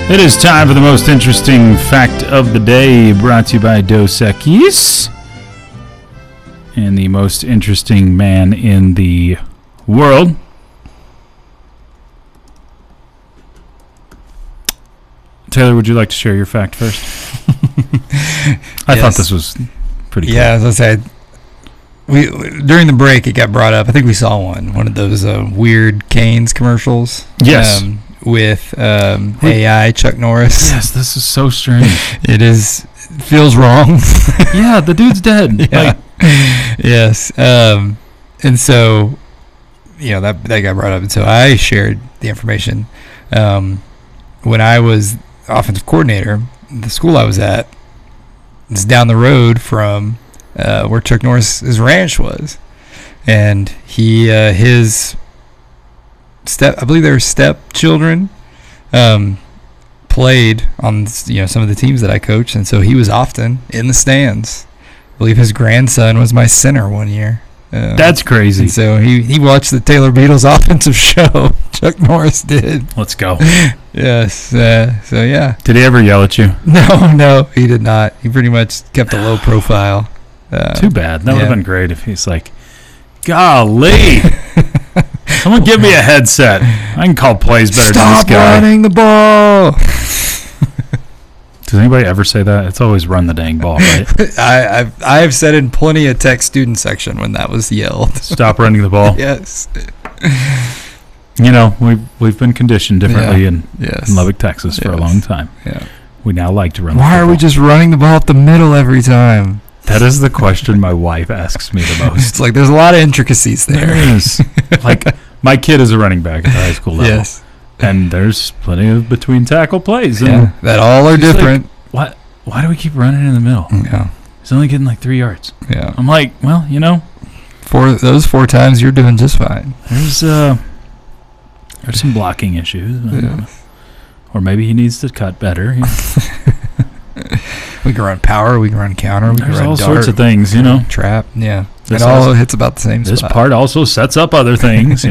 It is time for the most interesting fact of the day, brought to you by Dos Equis. And the most interesting man in the world. Taylor, would you like to share your fact first? I thought this was pretty cool. Yeah, as I said, during the break it got brought up. I think we saw one of those weird Canes commercials. Yes. With AI Chuck Norris. Yes, this is so strange. It feels wrong. Yeah, the dude's dead. Yeah. Yes. And so, that got brought up. And so I shared the information. When I was offensive coordinator, the school I was at is down the road from where Chuck Norris's ranch was. And his I believe their stepchildren played on some of the teams that I coached, and so he was often in the stands. I believe his grandson was my center one year. That's crazy. And so he watched the Taylor Beatles offensive show. Chuck Norris did. Let's go. Yes. So yeah. Did he ever yell at you? No, he did not. He pretty much kept a low profile. Too bad. That would have been great if he's like, golly. Someone give me a headset. I can call plays better than this guy. Stop running the ball. Does anybody ever say that? It's always run the dang ball, right? I've said in plenty of tech student section when that was yelled. Stop running the ball. Yes. We've been conditioned differently in Lubbock, Texas for a long time. Yeah. We now like to run the ball. Why are we just running the ball up the middle every time? That is the question my wife asks me the most. It's like there's a lot of intricacies there. There is. Like, my kid is a running back at the high school level. Yes. And there's plenty of between tackle plays. Yeah, that all are different. Like, why do we keep running in the middle? Yeah. He's only getting like 3 yards. Yeah. I'm like, well, for those 4 times, you're doing just fine. There's some blocking issues. Yeah. Or maybe he needs to cut better. We can run power. We can run counter. There's all sorts of things, Trap. Yeah. It all hits about the same spot. This part also sets up other things.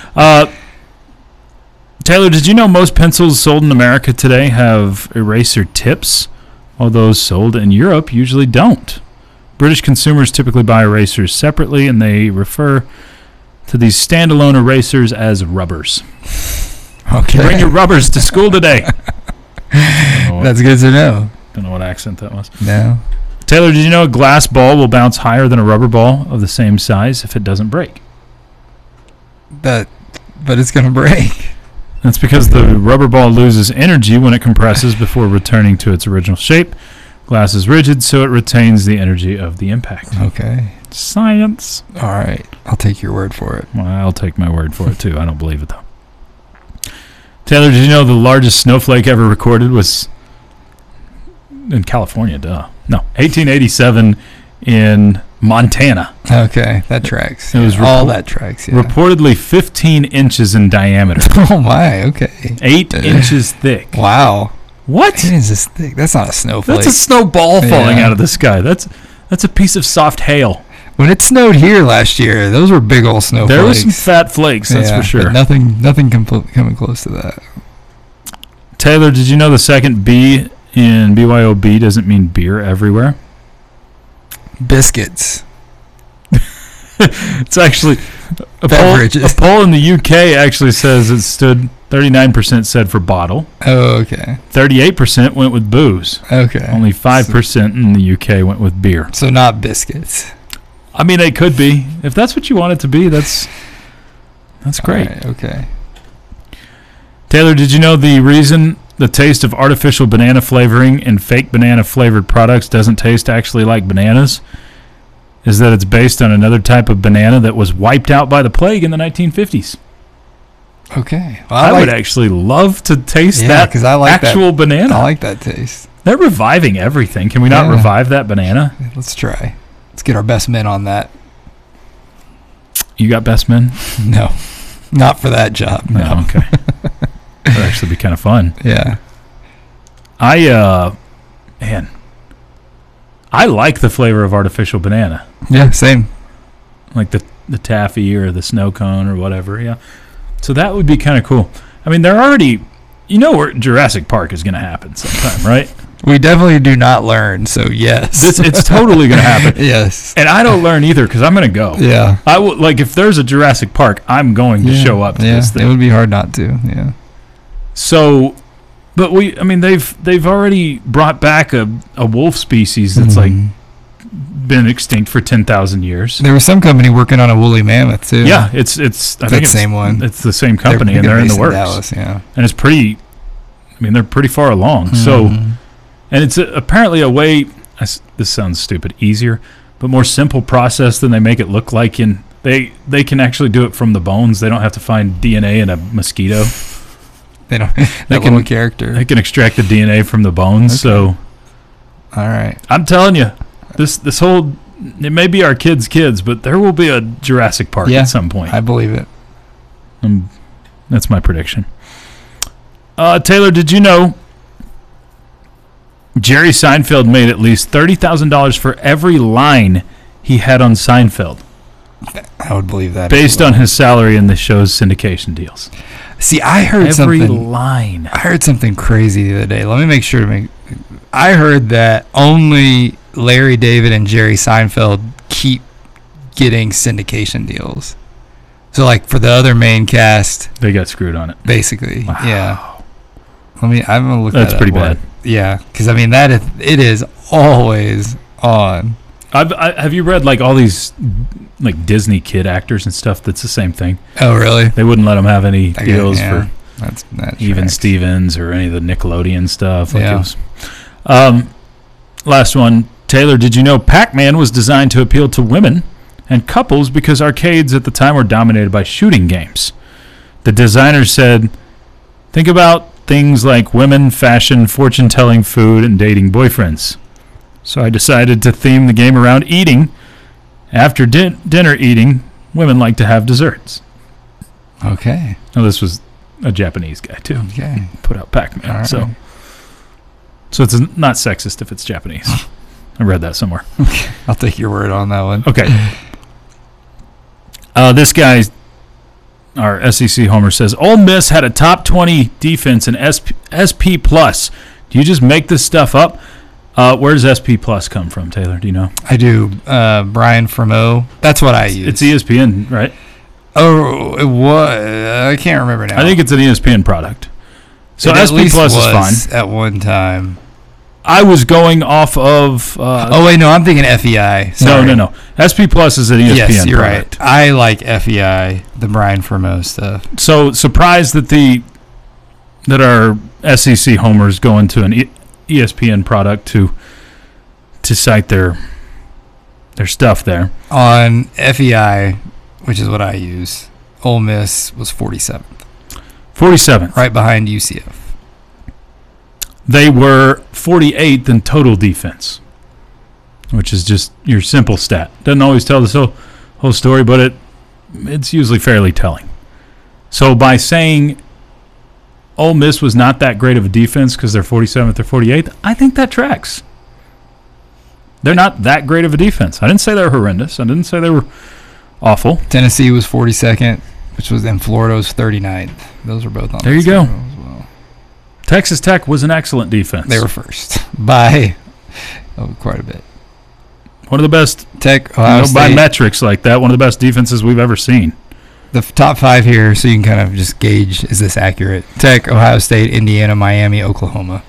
Taylor, did you know most pencils sold in America today have eraser tips, while those sold in Europe usually don't? British consumers typically buy erasers separately, and they refer to these standalone erasers as rubbers. Okay. Bring your rubbers to school today. That's good to know. Don't know what accent that was. No. Taylor, did you know a glass ball will bounce higher than a rubber ball of the same size if it doesn't break? But it's going to break. That's because the rubber ball loses energy when it compresses before returning to its original shape. Glass is rigid, so it retains the energy of the impact. Okay. Science. All right. I'll take your word for it. Well, I'll take my word for it, too. I don't believe it, though. Taylor, did you know the largest snowflake ever recorded was in California? Duh. No, 1887 in Montana. Okay, that tracks. It was all that tracks. Yeah. Reportedly 15 inches in diameter. Oh my! Okay. 8 inches thick. Wow. What? 8 inches thick. That's not a snowflake. That's a snowball falling out of the sky. That's a piece of soft hail. When it snowed here last year, those were big old snowflakes. There were some fat flakes, that's for sure. But nothing coming close to that. Taylor, did you know the second B in BYOB doesn't mean beer everywhere? Biscuits. It's actually a poll in the UK actually says it stood 39% said for bottle. Oh, okay. 38% went with booze. Okay. Only 5% in the UK went with beer. So not biscuits. I mean, they could be. If that's what you want it to be, that's great. Right, okay. Taylor, did you know the reason the taste of artificial banana flavoring in fake banana flavored products doesn't taste actually like bananas is that it's based on another type of banana that was wiped out by the plague in the 1950s? Okay. Well, I would actually love to taste that I like actual banana. I like that taste. They're reviving everything. Can we not revive that banana? Let's try. Let's get our best men on that. You got best men? No. Not for that job. No. Okay. That'd actually be kind of fun. Yeah. I like the flavor of artificial banana. Yeah, same. Like the taffy or the snow cone or whatever, yeah. So that would be kind of cool. I mean, they're already, You know where Jurassic Park is going to happen sometime, right? We definitely do not learn, so yes. It's totally going to happen. Yes. And I don't learn either because I'm going to go. Yeah. I will, like, if there's a Jurassic Park, I'm going to show up to this thing. It would be hard not to. Yeah. So, but they've already brought back a wolf species that's like been extinct for 10,000 years. There was some company working on a woolly mammoth too. Yeah, I think it's the same one. It's the same company, and they're in the works. Dallas, yeah. And it's pretty. I mean, they're pretty far along. So, and it's apparently a way. This sounds stupid. Easier, but more simple process than they make it look like. In they can actually do it from the bones. They don't have to find DNA in a mosquito. They don't. That little character. They can extract the DNA from the bones. Okay. So, all right. I'm telling you, this whole, it may be our kids, but there will be a Jurassic Park at some point. I believe it. That's my prediction. Taylor, did you know Jerry Seinfeld made at least $30,000 for every line he had on Seinfeld? I would believe that. Based on his salary in the show's syndication deals. See, I heard every line. I heard something crazy the other day. Let me make sure to make. I heard that only Larry David and Jerry Seinfeld keep getting syndication deals. So, like, for the other main cast, they got screwed on it. Basically, wow. Yeah. I'm gonna look. That's pretty bad. Yeah, because I mean it is always on. Have you read like all these like Disney kid actors and stuff? That's the same thing. Oh, really? They wouldn't let them have any deals for that Even Stevens or any of the Nickelodeon stuff. Like yeah. Last one, Taylor. Did you know Pac-Man was designed to appeal to women and couples because arcades at the time were dominated by shooting games? The designer said, "Think about things like women, fashion, fortune-telling, food, and dating boyfriends. So I decided to theme the game around eating. After dinner eating, women like to have desserts." Okay. Now, this was a Japanese guy, too. Okay. Put out Pac-Man. Right. So it's not sexist if it's Japanese. I read that somewhere. Okay. I'll take your word on that one. Okay. This guy, our SEC homer, says, Ole Miss had a top 20 defense in SP+. Do you just make this stuff up? Where does SP Plus come from, Taylor? Do you know? I do. Brian Fremeau. That's what I use. It's ESPN, right? Oh, it was. I can't remember now. I think it's an ESPN product. So SP Plus is fine. At one time. I was going off of... oh, wait, no. I'm thinking FEI. Sorry. No. SP Plus is an ESPN yes, you're product. Right. I like FEI, the Brian Fremeau stuff. So surprised that our SEC homers go into an ESPN product to cite their stuff there. On FEI, which is what I use, Ole Miss was 47th. 47th. Right behind UCF. They were 48th in total defense, which is just your simple stat. Doesn't always tell the whole story, but it's usually fairly telling. So by saying Ole Miss was not that great of a defense because they're 47th or 48th, I think that tracks. They're not that great of a defense. I didn't say they were horrendous. I didn't say they were awful. Tennessee was 42nd, which was in Florida was 39th. Those were both on there you go. As well. Texas Tech was an excellent defense. They were first by quite a bit. One of the best Tech, Ohio State, by metrics like that, one of the best defenses we've ever seen. The top five here, so you can kind of just gauge, is this accurate? Tech, Ohio State, Indiana, Miami, Oklahoma.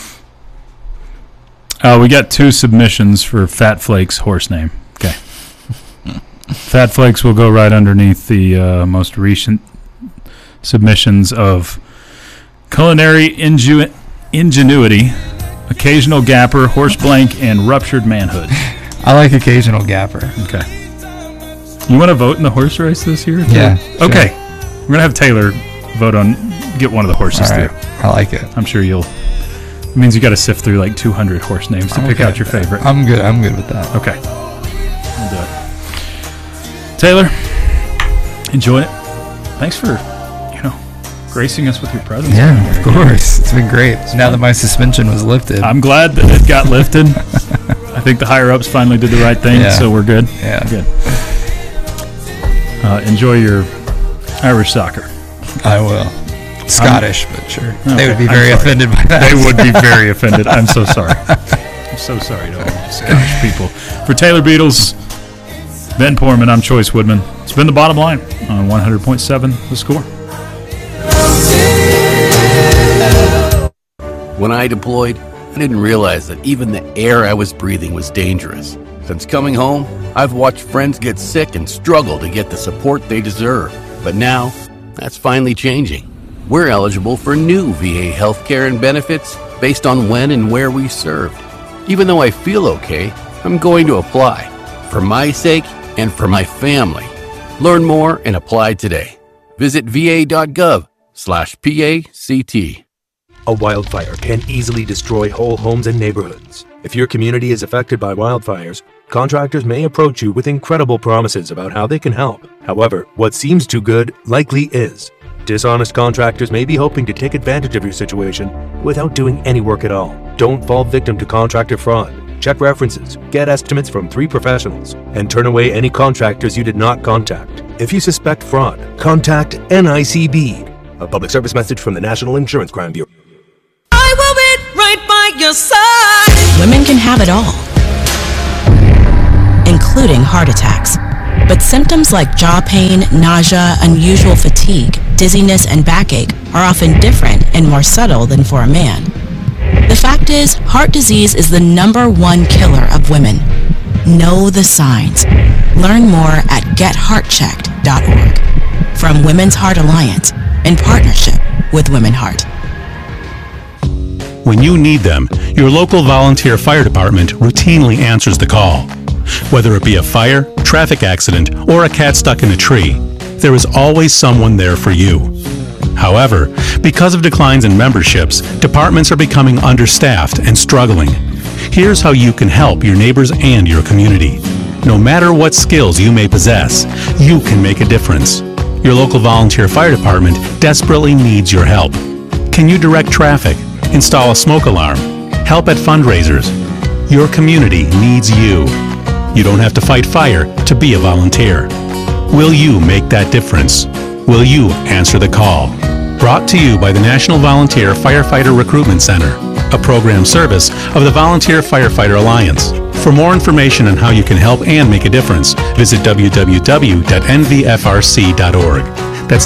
We got 2 submissions for Fat Flakes horse name. Okay. Fat Flakes will go right underneath the most recent submissions of culinary ingenuity, occasional gapper, horse blank, and ruptured manhood. I like occasional gapper. Okay. You want to vote in the horse race this year? Yeah. Sure. Okay. We're going to have Taylor get one of the horses through. I like it. I'm sure it means you got to sift through like 200 horse names to pick out your favorite. I'm good with that. Okay. We'll do it. Taylor, enjoy it. Thanks for, gracing us with your presence. Yeah, of course. It's been great. Now that my suspension was lifted. I'm glad that it got lifted. I think the higher-ups finally did the right thing, so we're good. Yeah. Good. Enjoy your Irish soccer. I will. Scottish, but sure. Okay, they would be very offended by that. They would be very offended. I'm so sorry. I'm so sorry to all the Scottish people. For Taylor Beatles, Ben Poorman, I'm Choice Woodman. It's been The Bottom Line on 100.7 The Score. When I deployed, I didn't realize that even the air I was breathing was dangerous. Since coming home, I've watched friends get sick and struggle to get the support they deserve. But now, that's finally changing. We're eligible for new VA healthcare and benefits based on when and where we served. Even though I feel okay, I'm going to apply. For my sake and for my family. Learn more and apply today. Visit va.gov/PACT. A wildfire can easily destroy whole homes and neighborhoods. If your community is affected by wildfires, contractors may approach you with incredible promises about how they can help. However, what seems too good likely is. Dishonest contractors may be hoping to take advantage of your situation without doing any work at all. Don't fall victim to contractor fraud. Check references, get estimates from 3 professionals, and turn away any contractors you did not contact. If you suspect fraud, contact NICB. A public service message from the National Insurance Crime Bureau. I will be right by your side. Women can have it all, including heart attacks. But symptoms like jaw pain, nausea, unusual fatigue, dizziness, and backache are often different and more subtle than for a man. The fact is, heart disease is the #1 killer of women. Know the signs. Learn more at getheartchecked.org. From Women's Heart Alliance, in partnership with Women Heart. When you need them, your local volunteer fire department routinely answers the call. Whether it be a fire, traffic accident, or a cat stuck in a tree, there is always someone there for you. However, because of declines in memberships, departments are becoming understaffed and struggling. Here's how you can help your neighbors and your community. No matter what skills you may possess, you can make a difference. Your local volunteer fire department desperately needs your help. Can you direct traffic, install a smoke alarm, help at fundraisers? Your community needs you. You don't have to fight fire to be a volunteer. Will you make that difference? Will you answer the call? Brought to you by the National Volunteer Firefighter Recruitment Center, a program service of the Volunteer Firefighter Alliance. For more information on how you can help and make a difference, visit www.nvfrc.org. That's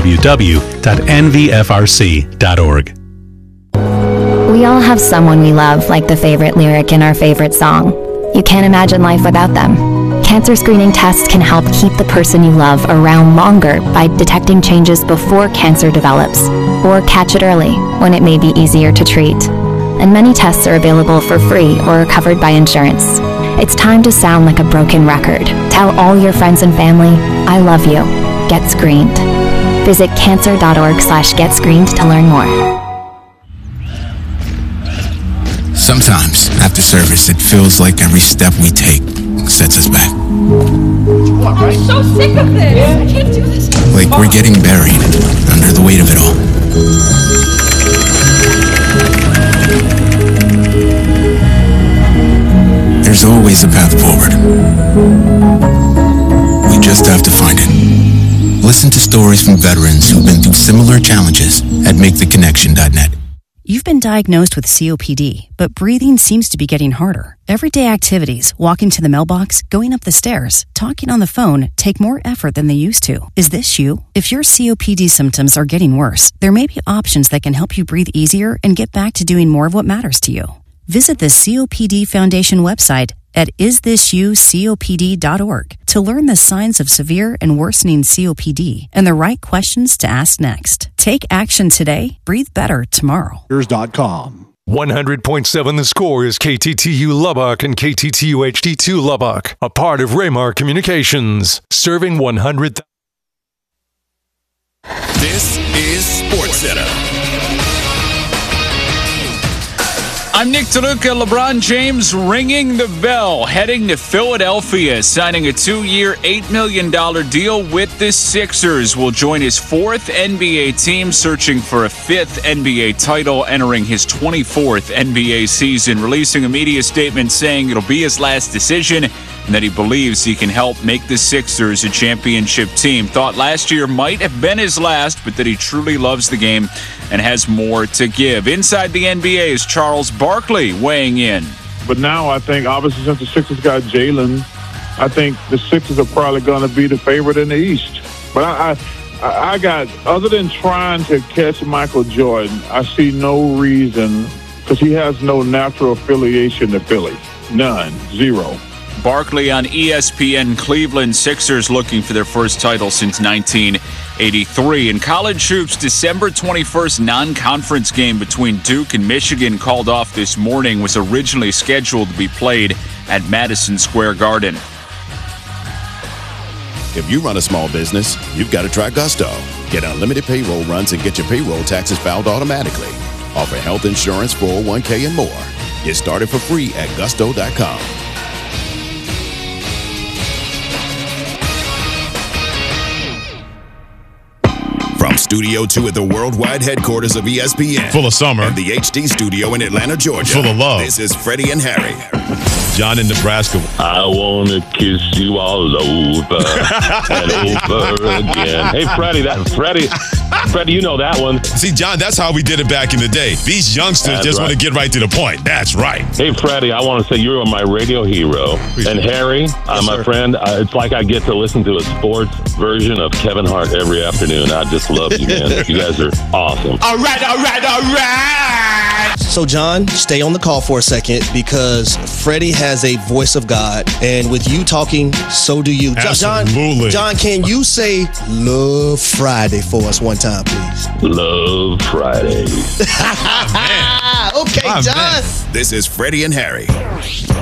www.nvfrc.org. We all have someone we love, like the favorite lyric in our favorite song. You can't imagine life without them. Cancer screening tests can help keep the person you love around longer by detecting changes before cancer develops, or catch it early when it may be easier to treat. And many tests are available for free or are covered by insurance. It's time to sound like a broken record. Tell all your friends and family, I love you. Get screened. Visit cancer.org/getscreened to learn more. Sometimes, after service, it feels like every step we take sets us back. I'm so sick of this. I can't do this. Like we're getting buried under the weight of it all. There's always a path forward. We just have to find it. Listen to stories from veterans who've been through similar challenges at MakeTheConnection.net. You've been diagnosed with COPD, but breathing seems to be getting harder. Everyday activities, walking to the mailbox, going up the stairs, talking on the phone, take more effort than they used to. Is this you? If your COPD symptoms are getting worse, there may be options that can help you breathe easier and get back to doing more of what matters to you. Visit the COPD Foundation website at isthisyoucopd.org to learn the signs of severe and worsening COPD and the right questions to ask next. Take action today. Breathe better tomorrow. 100.7 The Score is KTTU Lubbock and KTTU HD2 Lubbock, a part of Raymar Communications, serving 100. This is SportsCenter. I'm Nick DeLuca. LeBron James ringing the bell, heading to Philadelphia, signing a 2-year, $8 million deal with the Sixers. Will join his 4th NBA team, searching for a 5th NBA title, entering his 24th NBA season. Releasing a media statement saying it'll be his last decision. and that he believes he can help make the Sixers a championship team. Thought last year might have been his last, but that he truly loves the game and has more to give. Inside the NBA is Charles Barkley weighing in. But now I think, obviously, since the Sixers got Jalen, I think the Sixers are probably going to be the favorite in the East. But I got, other than trying to catch Michael Jordan, I see no reason, because he has no natural affiliation to Philly. None. Zero. Barkley on ESPN. Cleveland Sixers looking for their first title since 1983. In college hoops, December 21st non-conference game between Duke and Michigan called off this morning was originally scheduled to be played at Madison Square Garden. If you run a small business, you've got to try Gusto. Get unlimited payroll runs and get your payroll taxes filed automatically. Offer health insurance, 401k, and more. Get started for free at gusto.com. From Studio 2 at the worldwide headquarters of ESPN. Full of summer. And the HD studio in Atlanta, Georgia. Full of love. This is Freddie and Harry. John in Nebraska. I want to kiss you all over and over again. Hey, Freddie, you know that one. See, John, that's how we did it back in the day. These youngsters just want to get right to the point. That's right. Hey, Freddie, I want to say you're my radio hero. And Harry, my friend, it's like I get to listen to a sports version of Kevin Hart every afternoon. I just love you, man. You guys are awesome. All right. So, John, stay on the call for a second, because Freddie has a voice of God, and with you talking, so do you. Absolutely. John, can you say Love Friday for us one time, please? Love Friday. Okay, John. This is Freddie and Harry.